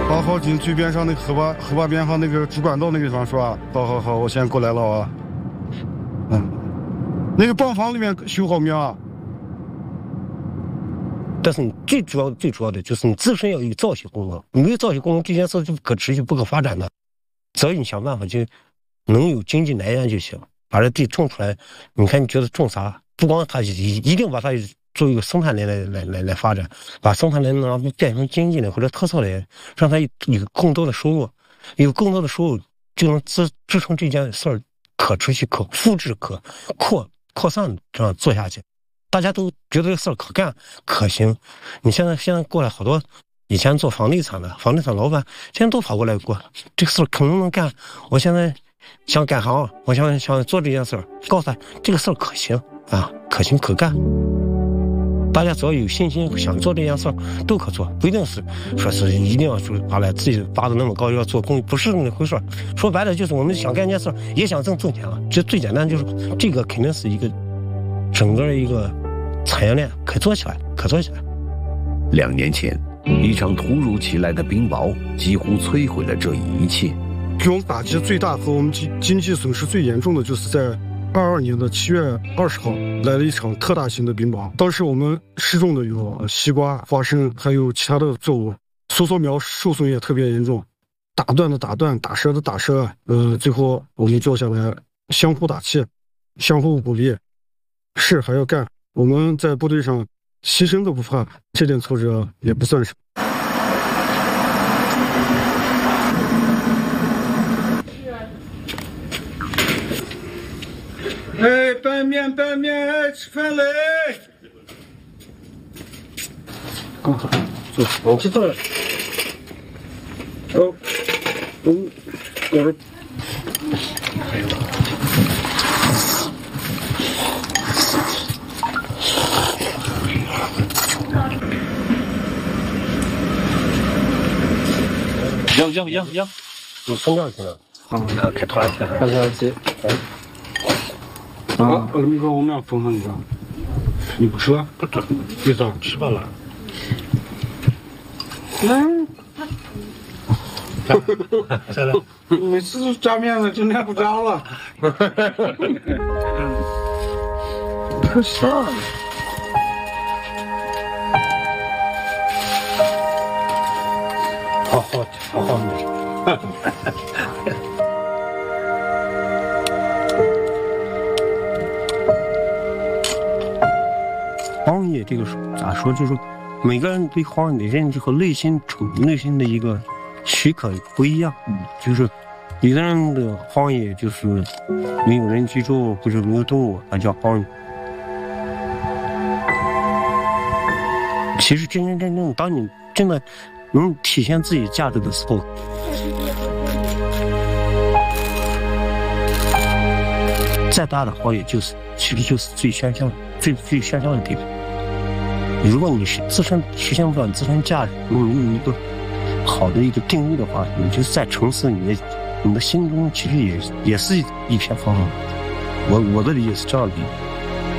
好，景区边上那个河坝边上那个主管道那个地方是吧？好，我先过来了啊。那个泵房里面修好没有啊？ 但是你最主要的就是你自身要有造血功能，你没有造血功能，这件事就不可持续、不可发展的。只要你想办法就能有经济来源就行，把这地种出来。你看你觉得种啥？不光它一定把它做一个生产链来发展，把生产链让它变成经济的或者特色的，让它有更多的收入，有更多的收入就能支撑这件事儿可持续、可复制、可扩散这样做下去。大家都觉得这个事儿可干可行。你现在过来好多以前做房地产的房地产老板，现在都跑过来过，这个事儿可能干。我现在想改行，我想做这件事儿，告诉他这个事儿可行啊，可行可干。大家只要有信心想做这件事儿都可做，不一定是说是一定要说把来自己拔得那么高要做公益，不是那么回事。说白了就是我们想干一件事儿也想挣钱了，这最简单就是这个肯定是一个整个一个产业链可做起来。 2年前，一场突如其来的冰雹几乎摧毁了这一切。 给我们打击最大和我们经济损失最严重的就是在22年的7月20号来了一场特大型的冰雹。当时我们失重的有西瓜、花生，还有其他的作物，梭梭苗受损也特别严重，打断的打断，打折的打折。最后我们坐下来相互打气，相互鼓励，事还要干。我们在部队上牺牲都不怕，这点挫折也不算什么。哎，拌面，哎，吃饭嘞！走，我去做了。我说。 样，你分量去了。开拖拉机， 开拖拉机。啊，那么说我们俩分上一个，你不吃了？ 不吃， 为啥？ 吃饱了。 再来。每次炸面了，今天不炸了。可笑。好的。 荒野这个咋说，就是每个人对荒野的认知和内心的一个许可不一样。就是有的人的荒野就是没有人居住或者没有动物，它叫荒野。其实真正当你真的能体现自己价值的时候，再大的荒野其实就是最喧嚣的地方。如果你是自身实现不了自身价值，你没有一个好的一个定义的话，你就是在城市你的心中其实也是一片荒凉。我的理解是这样的。